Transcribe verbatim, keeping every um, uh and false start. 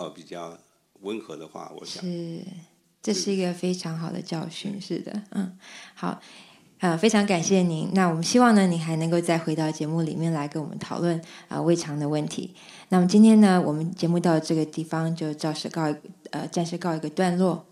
比较温和的话，我想是，这是一个非常好的教训。是的，嗯，好。呃，非常感谢您。那我们希望呢，您还能够再回到节目里面来跟我们讨论啊、呃、胃肠的问题。那么今天呢，我们节目到这个地方就暂时告呃暂时告一个段落。